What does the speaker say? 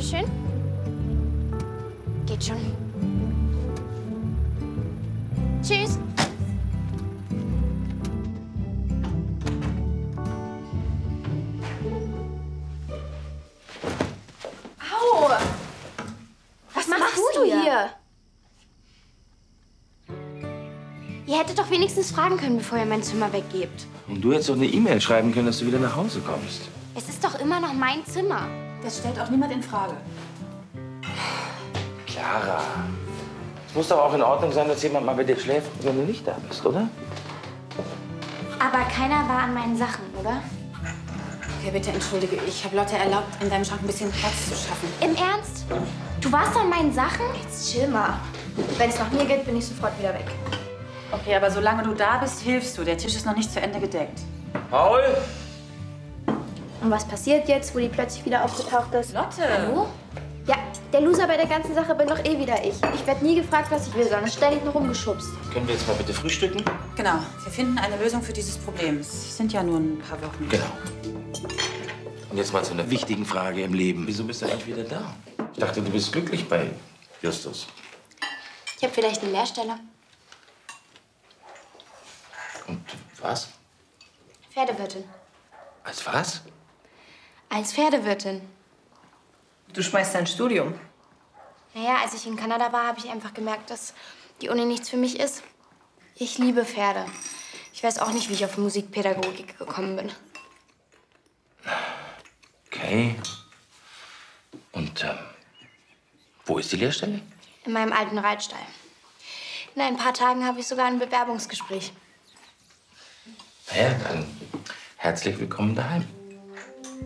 Dankeschön. Geht schon. Tschüss. Au! Was machst du hier? Ihr hättet doch wenigstens fragen können, bevor ihr mein Zimmer weggebt. Und du hättest doch eine E-Mail schreiben können, dass du wieder nach Hause kommst. Es ist doch immer noch mein Zimmer. Das stellt auch niemand in Frage. Clara, es muss doch auch in Ordnung sein, dass jemand mal bei dir schläft, wenn du nicht da bist, oder? Aber keiner war an meinen Sachen, oder? Okay, bitte entschuldige. Ich habe Lotte erlaubt, in deinem Schrank ein bisschen Platz zu schaffen. Im Ernst? Du warst an meinen Sachen? Jetzt chill mal. Wenn es nach mir geht, bin ich sofort wieder weg. Okay, aber solange du da bist, hilfst du. Der Tisch ist noch nicht zu Ende gedeckt. Paul! Und was passiert jetzt, wo die plötzlich wieder aufgetaucht ist? Lotte! Hallo? Ja, der Loser bei der ganzen Sache bin doch eh wieder ich. Ich werde nie gefragt, was ich will, sondern ständig nur rumgeschubst. Können wir jetzt mal bitte frühstücken? Genau, wir finden eine Lösung für dieses Problem. Es sind ja nur ein paar Wochen. Genau. Und jetzt mal zu einer wichtigen Frage im Leben. Wieso bist du eigentlich wieder da? Ich dachte, du bist glücklich bei Justus. Ich habe vielleicht eine Lehrstelle. Und was? Pferdewirtin. Als was? Als Pferdewirtin. Du schmeißt dein Studium. Naja, als ich in Kanada war, habe ich einfach gemerkt, dass die Uni nichts für mich ist. Ich liebe Pferde. Ich weiß auch nicht, wie ich auf Musikpädagogik gekommen bin. Okay. Und wo ist die Lehrstelle? In meinem alten Reitstall. In ein paar Tagen habe ich sogar ein Bewerbungsgespräch. Na ja, dann herzlich willkommen daheim.